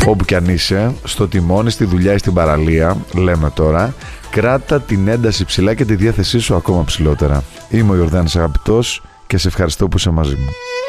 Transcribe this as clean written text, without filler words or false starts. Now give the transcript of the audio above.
Όπου κι αν είσαι, στο τιμόνι, στη δουλειά ή στην παραλία, λέμε τώρα, κράτα την ένταση ψηλά και τη διάθεσή σου ακόμα ψηλότερα. Είμαι ο Ιορδάνης Αγαπητός και σε ευχαριστώ που είσαι μαζί μου.